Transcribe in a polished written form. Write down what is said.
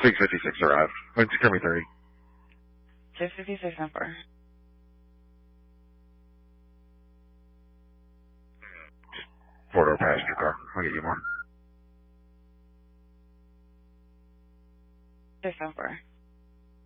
656 arrived. Wait, secure me 30. 656 and 4. Four-door passenger car. I'll get you more. 6 and 4.